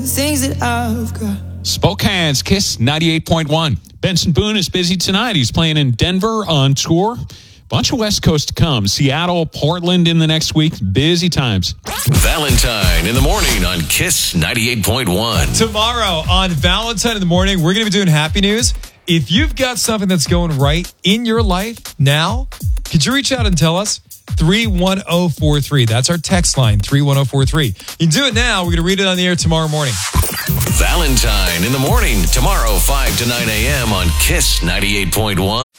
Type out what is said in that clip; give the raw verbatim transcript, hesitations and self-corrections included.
things that I've got. Spokane's Kiss ninety-eight point one. Benson Boone is busy tonight. He's playing in Denver on tour. Bunch of West Coast to come. Seattle, Portland in the next week. Busy times. Valentine in the morning on Kiss ninety-eight point one. Tomorrow on Valentine in the morning, we're going to be doing Happy News. If you've got something that's going right in your life now, could you reach out and tell us? three one zero four three. That's our text line, three one zero four three. You can do it now. We're going to read it on the air tomorrow morning. Valentine in the morning, tomorrow, five to nine a.m. on Kiss ninety-eight point one.